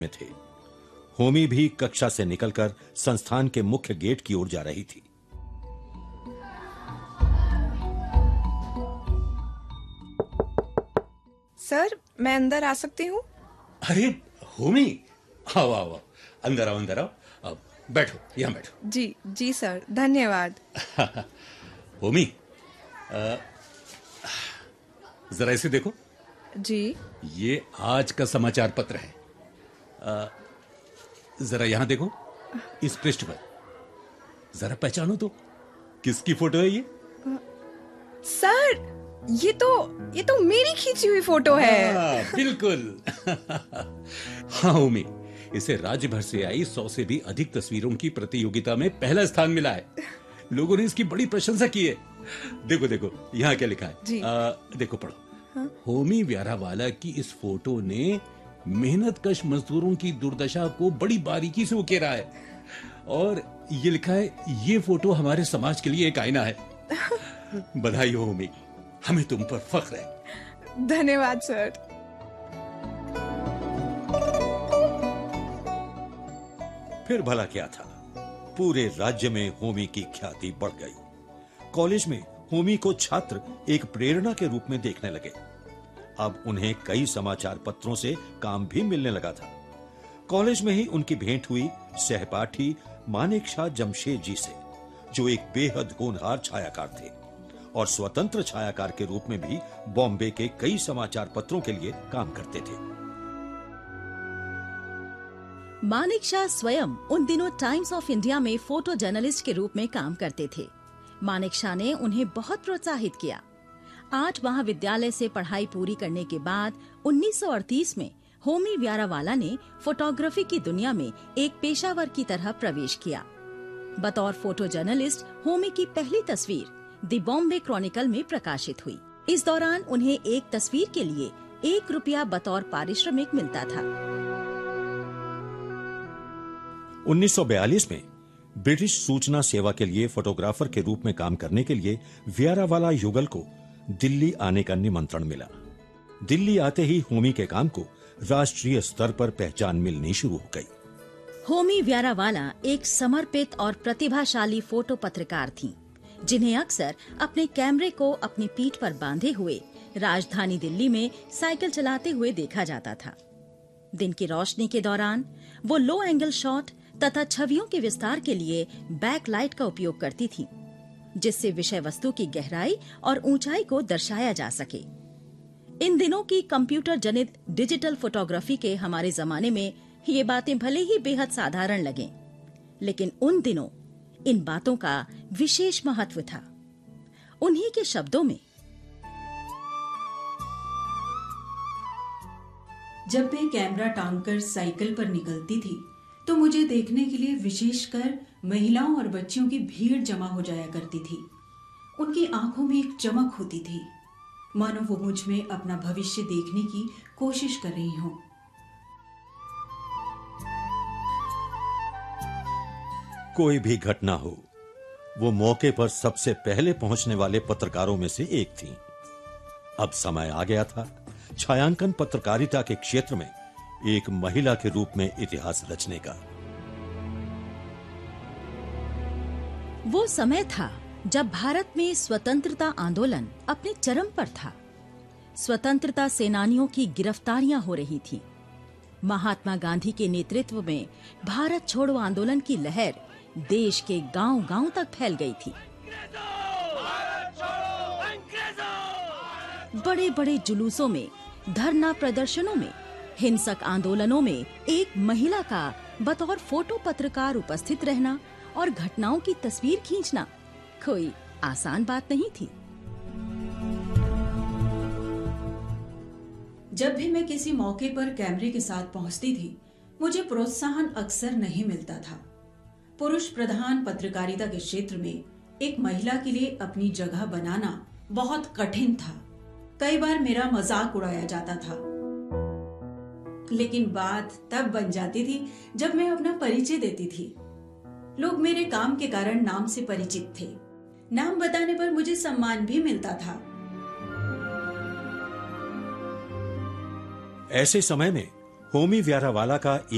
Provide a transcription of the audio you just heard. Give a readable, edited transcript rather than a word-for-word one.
में थे। होमी भी कक्षा से निकलकर संस्थान के मुख्य गेट की ओर जा रही थी। सर, मैं अंदर आ सकती हूँ? अरे होमी, आओ आओ आओ, अंदर आओ अंदर आओ। बैठो, यहाँ बैठो। जी जी सर, धन्यवाद। होमी, जरा इसे देखो। जी। ये आज का समाचार पत्र है। जरा यहां देखो, इस पृष्ठ पर जरा पहचानो तो, किसकी फोटो है ये? सर, ये तो मेरी खींची हुई फोटो है। बिल्कुल। हाँ होमी, इसे राज्य भर से आई 100 से भी अधिक तस्वीरों की प्रतियोगिता में पहला स्थान मिला है। लोगों ने इसकी बड़ी प्रशंसा की है। देखो देखो, यहाँ क्या लिखा है जी। देखो, पढ़ो। हाँ? होमी व्यारावाला की इस फोटो ने मेहनतकश मजदूरों की दुर्दशा को बड़ी बारीकी से उकेरा है। और ये लिखा है, ये फोटो हमारे समाज के लिए एक आईना है। बधाई हो होमी, हमें तुम पर फख्र है। धन्यवाद सर। फिर भला क्या था, पूरे राज्य में होमी की ख्याति बढ़ गई। कॉलेज में होमी को छात्र एक प्रेरणा के रूप में देखने लगे। अब उन्हें कई समाचार पत्रों से काम भी मिलने लगा था। कॉलेज में ही उनकी भेंट हुई सहपाठी मानेकशॉ जमशेद जी से, जो एक बेहद होनहार छायाकार थे और स्वतंत्र छायाकार के रूप में भी बॉम्बे के कई समाचार पत्रों के लिए काम करते थे। मानेकशॉ स्वयं उन दिनों टाइम्स ऑफ इंडिया में फोटो जर्नलिस्ट के रूप में काम करते थे। मानेकशॉ ने उन्हें बहुत प्रोत्साहित किया। 8 महाविद्यालय से पढ़ाई पूरी करने के बाद 1938 में होमी व्यारावाला ने फोटोग्राफी की दुनिया में एक पेशावर की तरह प्रवेश किया। बतौर फोटो जर्नलिस्ट होमी की पहली तस्वीर द बॉम्बे क्रॉनिकल में प्रकाशित हुई। इस दौरान उन्हें एक तस्वीर के लिए 1 रुपया बतौर पारिश्रमिक मिलता था। 1942 में ब्रिटिश सूचना सेवा के लिए फोटोग्राफर के रूप में काम करने के लिए व्यारावाला युगल को दिल्ली आने का निमंत्रण मिला। दिल्ली आते ही होमी के काम को राष्ट्रीय स्तर पर पहचान मिलनी शुरू हो गई। होमी व्यारावाला एक समर्पित और प्रतिभाशाली फोटो पत्रकार थीं, जिन्हें अक्सर अपने कैमरे को अपनी पीठ पर बांधे हुए राजधानी दिल्ली में साइकिल चलाते हुए देखा जाता था। दिन की रोशनी के दौरान वो लो एंगल शॉट तथा छवियों के विस्तार के लिए बैकलाइट का उपयोग करती थीं, जिससे विषय वस्तु की गहराई और ऊंचाई को दर्शाया जा सके। इन दिनों की कंप्यूटर जनित डिजिटल फोटोग्राफी के हमारे जमाने में ये बातें भले ही बेहद साधारण लगें, लेकिन उन दिनों इन बातों का विशेष महत्व था। उन्हीं के शब्दों में, जब मैं कैमरा टांगकर साइकिल पर निकलती थी तो मुझे देखने के लिए विशेषकर महिलाओं और बच्चियों की भीड़ जमा हो जाया करती थी। उनकी आंखों में एक चमक होती थी, मानो वो मुझ में अपना भविष्य देखने की कोशिश कर रही हों। कोई भी घटना हो, वो मौके पर सबसे पहले पहुंचने वाले पत्रकारों में से एक थीं। अब समय आ गया था छायांकन पत्रकारिता के क्षेत्र में एक महिला के रूप में इतिहास रचने का। वो समय था जब भारत में स्वतंत्रता आंदोलन अपने चरम पर था। स्वतंत्रता सेनानियों की गिरफ्तारियां हो रही थीं। महात्मा गांधी के नेतृत्व में भारत छोड़ो आंदोलन की लहर देश के गांव-गांव तक फैल गई थी। बड़े-बड़े जुलूसों में, धरना प्रदर्शनों में, हिंसक आंदोलनों में एक महिला का बतौर फोटो पत्रकार उपस्थित रहना और घटनाओं की तस्वीर खींचना कोई आसान बात नहीं थी। जब भी मैं किसी मौके पर कैमरे के साथ पहुंचती थी, मुझे प्रोत्साहन अक्सर नहीं मिलता था। पुरुष प्रधान पत्रकारिता के क्षेत्र में एक महिला के लिए अपनी जगह बनाना बहुत कठिन था। कई बार मेरा मजाक उड़ाया जाता था, लेकिन बात तब बन जाती थी जब मैं अपना परिचय देती थी। लोग मेरे काम के कारण नाम से परिचित थे। नाम बताने पर मुझे सम्मान भी मिलता था। ऐसे समय में होमी व्यारावाला का